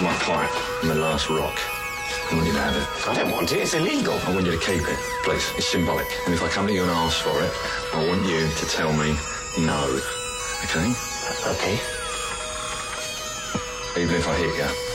my pipe and the last rock. I want you to have it. I don't want it. It's illegal. I want you to keep it, please. It's symbolic. And if I come to you and ask for it, I want you to tell me no. Okay? Okay. Even if I hit you.